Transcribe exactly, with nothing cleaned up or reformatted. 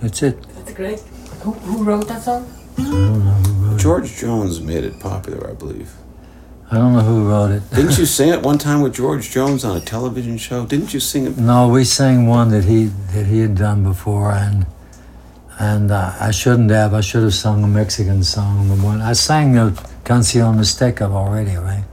That's it. That's great. Who, who wrote that song? I don't know who wrote George it. Jones made it popular, I believe. I don't know who wrote it. Didn't you sing it one time with George Jones on a television show? Didn't you sing it? No, we sang one that he that he had done before, and and uh, I shouldn't have. I should have sung a Mexican song. The one I sang the Canción Azteca already, right?